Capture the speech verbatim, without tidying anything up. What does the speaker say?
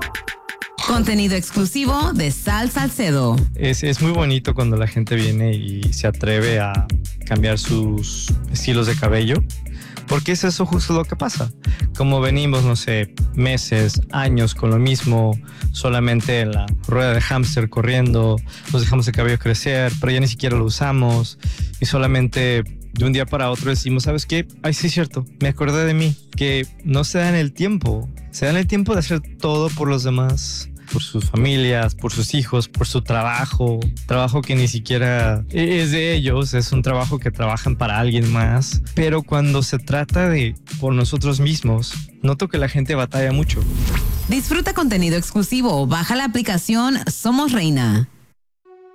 Contenido exclusivo de Sal Salcedo. Es, es muy bonito cuando la gente viene y se atreve a cambiar sus estilos de cabello, porque es eso justo lo que pasa. Como venimos, no sé, meses, años con lo mismo, solamente en la rueda de hámster corriendo, nos dejamos el cabello crecer, pero ya ni siquiera lo usamos y solamente de un día para otro decimos, ¿sabes qué? Ay, sí es cierto, me acordé de mí, que no se dan el tiempo, se dan el tiempo de hacer todo por los demás, por sus familias, por sus hijos, por su trabajo, trabajo que ni siquiera es de ellos, es un trabajo que trabajan para alguien más, pero cuando se trata de por nosotros mismos, noto que la gente batalla mucho. Disfruta contenido exclusivo, baja la aplicación Somos Reina.